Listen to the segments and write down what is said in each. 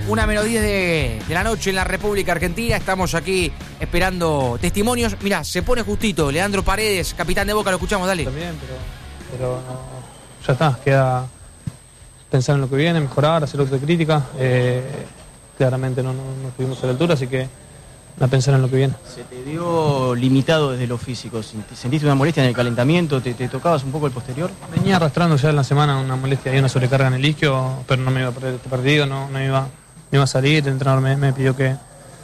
1:10 de la noche en la República Argentina. Estamos aquí esperando testimonios. Mirá, se pone justito. Leandro Paredes, capitán de Boca, lo escuchamos, dale. También, pero no, ya está. Queda pensar en lo que viene, mejorar, hacer autocrítica. Claramente no estuvimos a la altura, así que a pensar en lo que viene. Se te dio limitado desde lo físico. ¿Sentiste una molestia en el calentamiento? ¿Te tocabas un poco el posterior? Venía arrastrando ya en la semana una molestia y una sobrecarga en el isquio, pero no me iba a perder este partido, no iba a salir. El entrenador me pidió que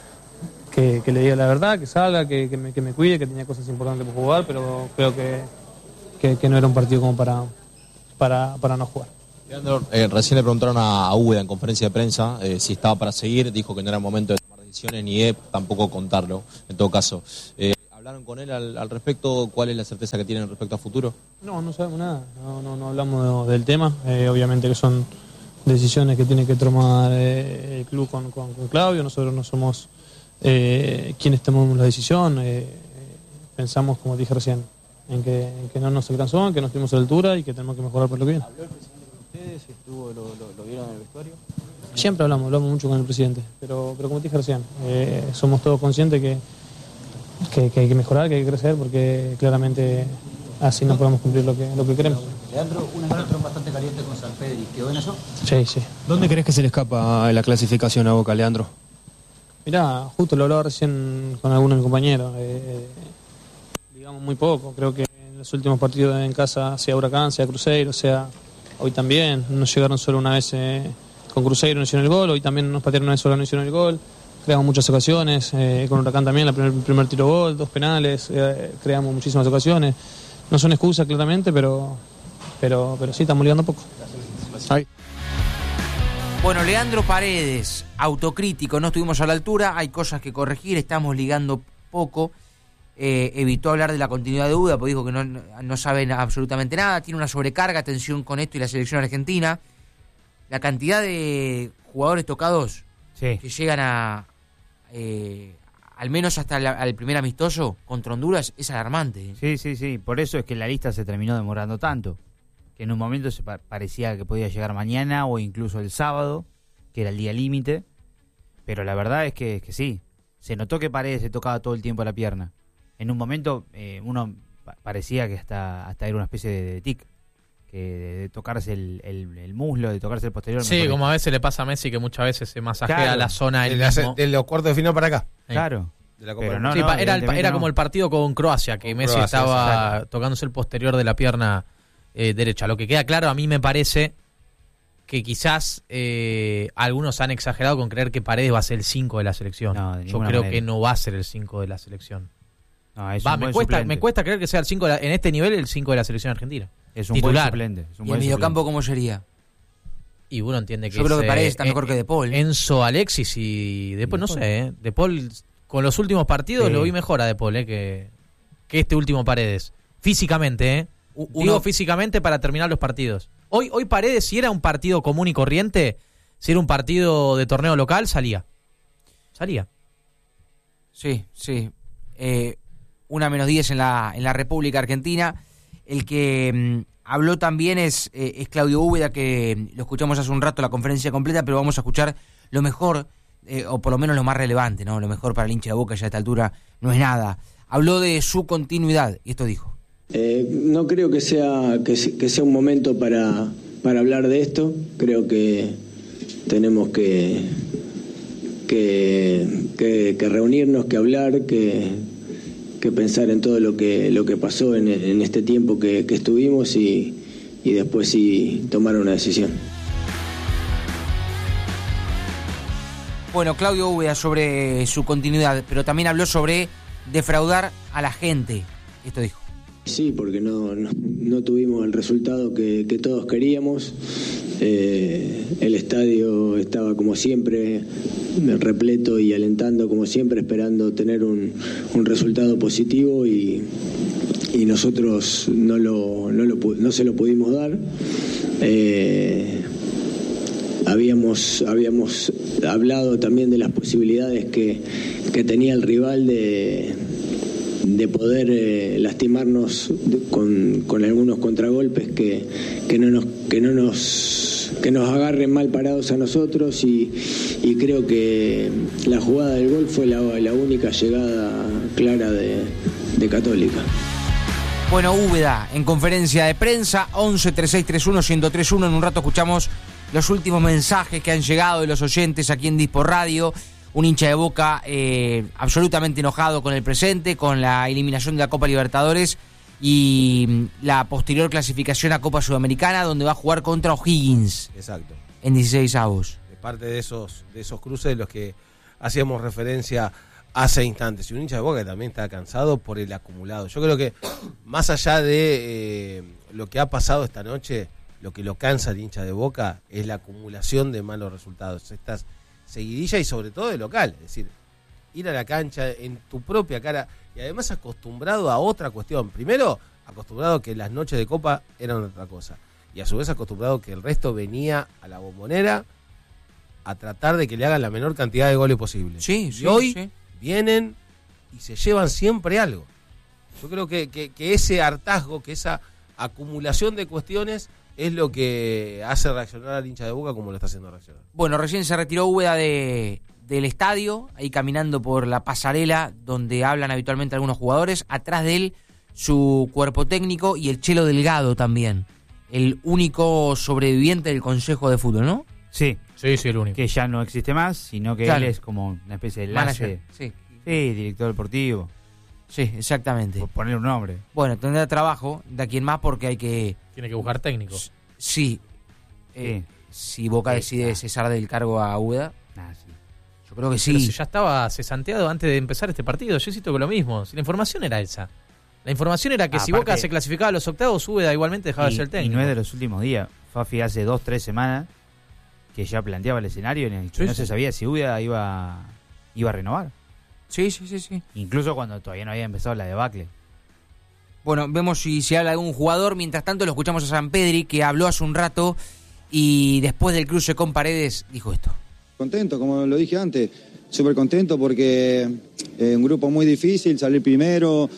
le diga la verdad, que salga, que me cuide, que tenía cosas importantes por jugar, pero creo que no era un partido como para no jugar. Leandro, recién le preguntaron a Úbeda en conferencia de prensa si estaba para seguir, dijo que no era momento de tomar decisiones ni tampoco contarlo, en todo caso. ¿Hablaron con él al respecto? ¿Cuál es la certeza que tienen respecto a futuro? No sabemos nada, no hablamos del tema, obviamente que son decisiones que tiene que tomar el club con Claudio. Nosotros no somos quienes tomamos la decisión. Pensamos, como dije recién, en que no nos alcanzó, en que no estuvimos a la altura y que tenemos que mejorar por lo que viene. ¿Habló el presidente con ustedes? ¿Lo vieron en el vestuario? Siempre hablamos mucho con el presidente, pero como dije recién, somos todos conscientes que hay que mejorar, que hay que crecer, porque claramente así no podemos cumplir lo que queremos. Leandro, un encuentro bastante caliente con San Pedro, ¿quedó en eso? Sí. ¿Dónde crees que se le escapa la clasificación a Boca, Leandro? Mirá, justo lo hablaba recién con algunos de mis compañeros. Digamos muy poco, creo que en los últimos partidos en casa, sea Huracán, sea Cruzeiro, sea hoy también, nos llegaron solo una vez con Cruzeiro, no hicieron el gol, hoy también nos patearon una vez solo, no hicieron el gol. Creamos muchas ocasiones, con Huracán también, el primer tiro gol, 2 penales, creamos muchísimas ocasiones. No son excusas claramente, pero sí estamos ligando poco. Ay. Bueno, Leandro Paredes, autocrítico, no estuvimos a la altura, hay cosas que corregir, estamos ligando poco. Evitó hablar de la continuidad de Úbeda, porque dijo que no saben absolutamente nada, tiene una sobrecarga, tensión con esto y la selección argentina. La cantidad de jugadores tocados que llegan al menos hasta al primer amistoso contra Honduras es alarmante. Sí, por eso es que la lista se terminó demorando tanto, que en un momento se parecía que podía llegar mañana o incluso el sábado, que era el día límite, pero la verdad es que sí, se notó que Paredes se tocaba todo el tiempo la pierna. En un momento uno parecía que hasta era una especie de tic, que de tocarse el muslo, de tocarse el posterior. Sí, como a veces le pasa a Messi, que muchas veces se masajea la zona de los cuartos de final para acá. Claro. De la Copa pero no, era como el partido con Croacia, que Messi estaba tocándose el posterior de la pierna derecha. Lo que queda claro, a mí me parece que quizás algunos han exagerado con creer que Paredes va a ser el 5 de la selección. Yo creo que no va a ser el 5 de la selección. No, es me cuesta creer que sea el 5 en este nivel el 5 de la selección argentina. Es un titular. buen suplente. ¿Y el mediocampo cómo sería? Y uno entiende que yo creo que Paredes está mejor que De Paul. Enzo, Alexis y De Paul, no sé. De Paul, con los últimos partidos lo vi mejor a De Paul que este último Paredes. Físicamente, digo físicamente para terminar los partidos. Hoy Paredes, si era un partido común y corriente, si era un partido de torneo local, salía. Sí. 1:10 en la República Argentina. El que habló también es Claudio Úbeda, que lo escuchamos hace un rato la conferencia completa, pero vamos a escuchar lo mejor, o por lo menos lo más relevante, ¿no? Lo mejor para el hincha de Boca ya a esta altura no es nada. Habló de su continuidad y esto dijo. No creo que sea un momento para hablar de esto. Creo que tenemos que reunirnos, que hablar, que pensar en todo lo que pasó en este tiempo que estuvimos y después sí tomar una decisión. Bueno, Claudio Úbeda sobre su continuidad, pero también habló sobre defraudar a la gente. Esto dijo. Sí, porque no tuvimos el resultado que todos queríamos. El estadio estaba como siempre repleto y alentando como siempre, esperando tener un resultado positivo y nosotros no se lo pudimos dar. Habíamos hablado también de las posibilidades que tenía el rival de poder lastimarnos con algunos contragolpes que no nos nos agarren mal parados a nosotros y creo que la jugada del gol fue la única llegada clara de Católica. Bueno, Úbeda, en conferencia de prensa, 11-3631-1031. En un rato escuchamos los últimos mensajes que han llegado de los oyentes aquí en Dispor Radio. Un hincha de Boca absolutamente enojado con el presente, con la eliminación de la Copa Libertadores y la posterior clasificación a Copa Sudamericana, donde va a jugar contra O'Higgins. Exacto. En 16avos. Es parte de esos cruces de los que hacíamos referencia hace instantes. Y un hincha de Boca que también está cansado por el acumulado. Yo creo que más allá de lo que ha pasado esta noche, lo que lo cansa el hincha de Boca es la acumulación de malos resultados. Estas seguidillas y sobre todo de local. Es decir, ir a la cancha en tu propia cara y además acostumbrado a otra cuestión. Primero, acostumbrado que las noches de Copa eran otra cosa. Y a su vez acostumbrado que el resto venía a la Bombonera a tratar de que le hagan la menor cantidad de goles posible. Sí, y hoy vienen y se llevan siempre algo. Yo creo que ese hartazgo, que esa acumulación de cuestiones es lo que hace reaccionar al hincha de Boca como lo está haciendo reaccionar. Bueno, recién se retiró Úbeda del estadio, ahí caminando por la pasarela donde hablan habitualmente algunos jugadores. Atrás de él, su cuerpo técnico y el Chelo Delgado también. El único sobreviviente del Consejo de Fútbol, ¿no? Sí, el único. Que ya no existe más, sino que claro, él es como una especie de enlace. manager, sí, director deportivo. Sí, exactamente. Por poner un nombre. Bueno, tendrá trabajo de aquí en más porque hay que... Tiene que buscar técnico. Sí. Si Boca decide cesar del cargo a Úbeda. Sí. Yo creo que sí. Pero si ya estaba cesanteado antes de empezar este partido, yo insisto con lo mismo. Si la información era esa. La información era que si Boca se clasificaba a los octavos, Úbeda igualmente dejaba de ser el técnico. Y no es de los últimos días. Fafi hace 2-3 semanas que ya planteaba el escenario en el que no se sabía si Úbeda iba a renovar. Sí. Incluso cuando todavía no había empezado la debacle. Bueno, vemos si habla algún jugador. Mientras tanto lo escuchamos a Sampedri, que habló hace un rato y después del cruce con Paredes dijo esto. Contento, como lo dije antes, súper contento porque un grupo muy difícil, salir primero,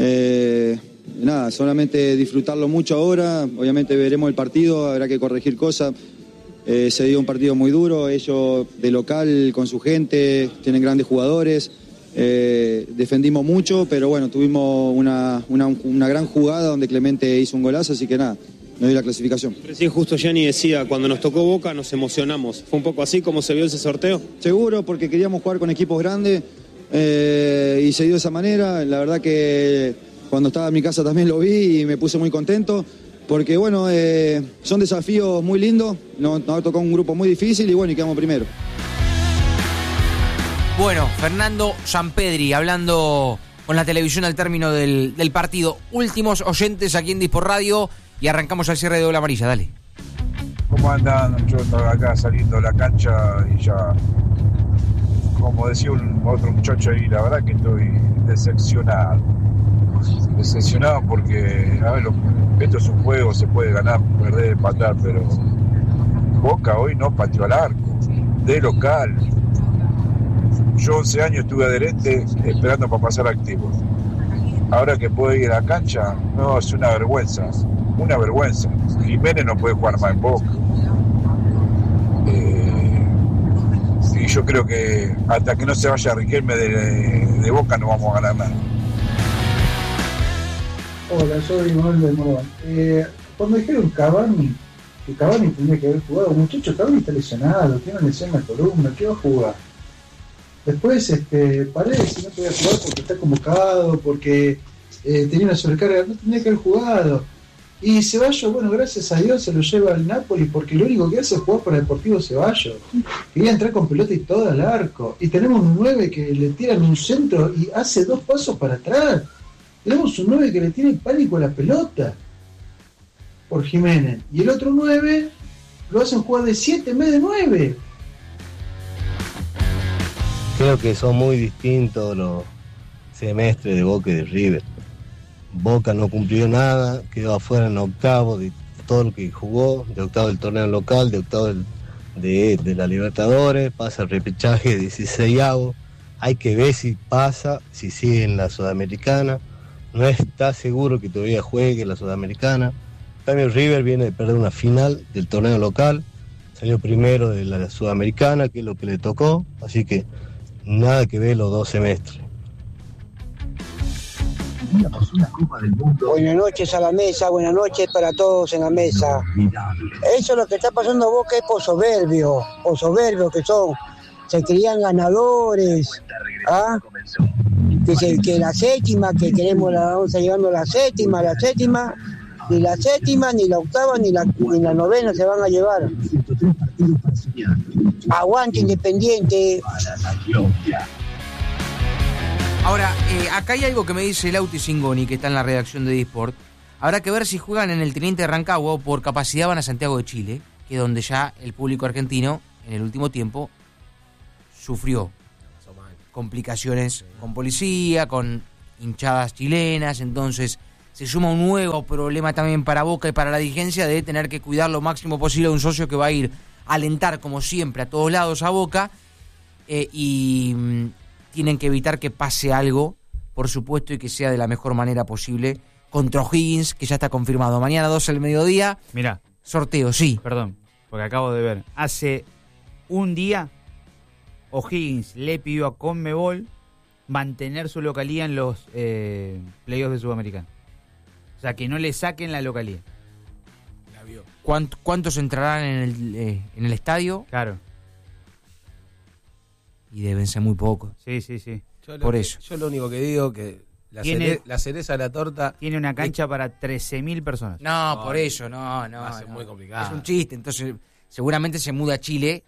solamente disfrutarlo mucho ahora. Obviamente veremos el partido, habrá que corregir cosas. Se dio un partido muy duro, ellos de local con su gente, tienen grandes jugadores. Defendimos mucho, pero bueno, tuvimos una gran jugada donde Clemente hizo un golazo, así que nada, me dio la clasificación. Recién justo Gianni decía, cuando nos tocó Boca nos emocionamos. ¿Fue un poco así como se vio ese sorteo? Seguro, porque queríamos jugar con equipos grandes y se dio de esa manera. La verdad que cuando estaba en mi casa también lo vi y me puse muy contento, porque bueno, son desafíos muy lindos, nos tocó un grupo muy difícil y bueno, y quedamos primero. Bueno, Fernando Sampedri hablando con la televisión al término del partido. Últimos oyentes aquí en Dispor Radio y arrancamos al cierre de Ola Amarilla, dale. ¿Cómo andan? Yo estaba acá saliendo de la cancha y ya, como decía otro muchacho ahí, la verdad que estoy decepcionado porque, a ver, esto es un juego, se puede ganar, perder, empatar, pero Boca hoy no pateó al arco, de local. Yo 11 años estuve adherente esperando para pasar activo. Ahora que puedo ir a la cancha, no, es una vergüenza. Jiménez no puede jugar más en Boca. Y yo creo que hasta que no se vaya Riquelme de Boca no vamos a ganar nada. Hola, soy Manuel del Morón. Cuando dijeron que Cavani tenía que haber jugado, muchachos, Cavani está lesionado, tiene una lesión en la columna, ¿qué va a jugar? Después Paredes no podía jugar porque está convocado, porque tenía una sobrecarga, no tenía que haber jugado. Y Ceballos, bueno, gracias a Dios se lo lleva al Napoli porque lo único que hace es jugar para Deportivo Ceballos. Quería entrar con pelota y todo al arco. Y tenemos un 9 que le tiran un centro y hace 2 pasos para atrás. Tenemos un 9 que le tiene pánico a la pelota por Jiménez. Y el otro 9 lo hacen jugar de 7 en vez de 9. Creo que son muy distintos los semestres de Boca y de River. Boca no cumplió nada, quedó afuera en octavo de todo lo que jugó, de octavo del torneo local, de octavo de la Libertadores, pasa el repechaje 16avo. Hay que ver si pasa, si sigue en la Sudamericana. No está seguro que todavía juegue en la Sudamericana. En cambio, River viene de perder una final del torneo local, salió primero de la Sudamericana, que es lo que le tocó, así que nada que ver los 2 semestres. Buenas noches a la mesa, buenas noches para todos en la mesa. Eso es lo que está pasando a Boca, es por soberbio que son. Se creían ganadores, ¿ah? Que la séptima, que queremos la vamos a llevando la séptima, ni la séptima, ni la octava, ni la novena se van a llevar. Aguante Independiente. Ahora, acá hay algo que me dice Lauti Singoni, que está en la redacción de Disport. Habrá que ver si juegan en el Teniente de Rancagua o por capacidad van a Santiago de Chile, que es donde ya el público argentino, en el último tiempo, sufrió complicaciones con policía, con hinchadas chilenas, entonces se suma un nuevo problema también para Boca y para la dirigencia de tener que cuidar lo máximo posible a un socio que va a ir a alentar como siempre a todos lados a Boca y tienen que evitar que pase algo, por supuesto, y que sea de la mejor manera posible contra O'Higgins, que ya está confirmado. Mañana 12 del mediodía. Mirá. Sorteo, sí. Perdón, porque acabo de ver. Hace un día O'Higgins le pidió a Conmebol mantener su localía en los playoffs de Sudamericana. O sea, que no le saquen la localía. La vio. ¿Cuántos entrarán en el estadio? Claro. Y deben ser muy pocos. Sí. Eso. Yo lo único que digo que la cereza de la torta... Tiene una cancha para 13.000 personas. No, por eso, no. Va a ser muy complicado. Es un chiste, entonces seguramente se muda a Chile.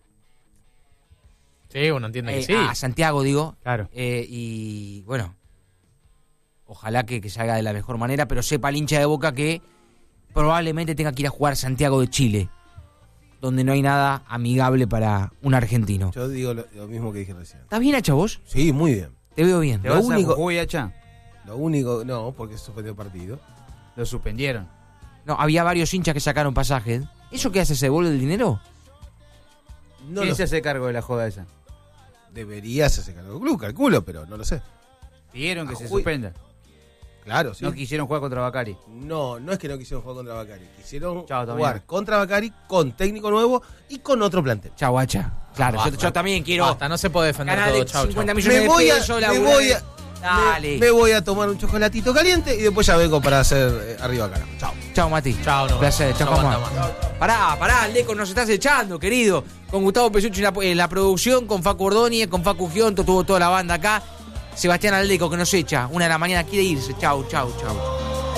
Sí, uno entiende que sí. A Santiago, digo. Claro. Y bueno, ojalá que se haga de la mejor manera, pero sepa el hincha de Boca que probablemente tenga que ir a jugar Santiago de Chile, donde no hay nada amigable para un argentino. Yo digo lo mismo que dije recién. ¿Estás bien, Hacha, vos? Sí, muy bien. Te veo bien. ¿Te vas a Jujuy, Hacha? Lo único, no, porque se suspendió el partido. Lo suspendieron. No, había varios hinchas que sacaron pasajes. ¿Eso qué hace? ¿Se devuelve el dinero? No ¿Quién se hace cargo de la joda esa? Debería hacerse cargo del club, calculo, pero no lo sé. Pidieron que se suspenda. Claro, sí. No quisieron jugar contra Bacari. No es que no quisieron jugar contra Bacari. Quisieron jugar también contra Bacari con técnico nuevo y con otro plantel. Chau, Hacha. Claro, yo también quiero. Basta, no se puede defender ganar todo. de Chau, 50 chau. millones de pesos. Me voy a tomar un chocolatito caliente y después ya vengo para hacer arriba cara. Chao. Chao, Mati. Chao, no. Placer, chao, No Juan. aguanta Pará, Leco, nos estás echando, querido. Con Gustavo Pesucci en la producción, con Facu Ordóñez, con Facu Gionto, tuvo toda la banda acá. Sebastián Aldeco que nos echa. 1 de la mañana quiere irse. Chau.